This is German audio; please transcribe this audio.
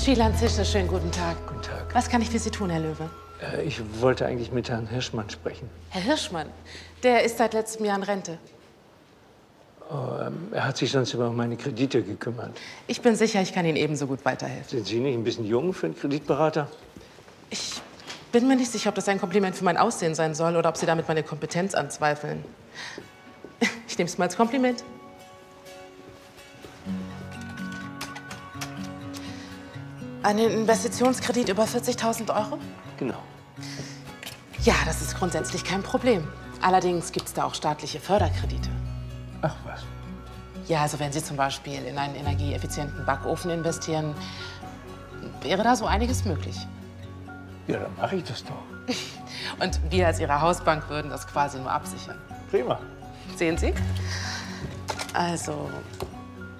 Wieland Zische, schönen guten Tag. Guten Tag. Was kann ich für Sie tun, Herr Löwe? Ich wollte eigentlich mit Herrn Hirschmann sprechen. Herr Hirschmann, der ist seit letztem Jahr in Rente. Er hat sich sonst immer um meine Kredite gekümmert. Ich bin sicher, ich kann Ihnen ebenso gut weiterhelfen. Sind Sie nicht ein bisschen jung für einen Kreditberater? Ich bin mir nicht sicher, ob das ein Kompliment für mein Aussehen sein soll oder ob Sie damit meine Kompetenz anzweifeln. Ich nehme es mal als Kompliment. Einen Investitionskredit über 40.000 Euro? Genau. Ja, das ist grundsätzlich kein Problem. Allerdings gibt es da auch staatliche Förderkredite. Ach was. Ja, also wenn Sie zum Beispiel in einen energieeffizienten Backofen investieren, wäre da so einiges möglich. Ja, dann mache ich das doch. Und wir als Ihre Hausbank würden das quasi nur absichern. Prima. Sehen Sie? Also,